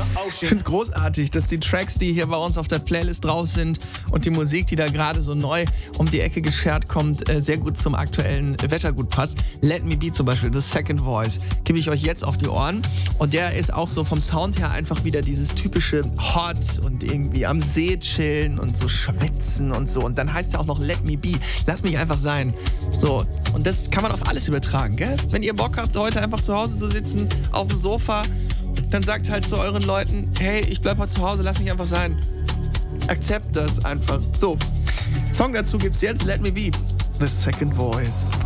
Ich finde es großartig, dass die Tracks, die hier bei uns auf der Playlist drauf sind und die Musik, die da gerade so neu um die Ecke geschert kommt, sehr gut zum aktuellen Wettergut passt. Let Me Be zum Beispiel, The Second Voice, gebe ich euch jetzt auf die Ohren. Und der ist auch so vom Sound her einfach wieder dieses typische Hot und irgendwie am See chillen und so schwitzen und so. Und dann heißt er auch noch Let Me Be, lass mich einfach sein. So, und das kann man auf alles übertragen, gell? Wenn ihr Bock habt, heute einfach zu Hause zu sitzen, auf dem Sofa, dann sagt halt zu euren Leuten, hey, ich bleib mal zu Hause, lass mich einfach sein. Akzept das einfach. So, Song dazu gibt's jetzt, Let Me Be, The Second Voice.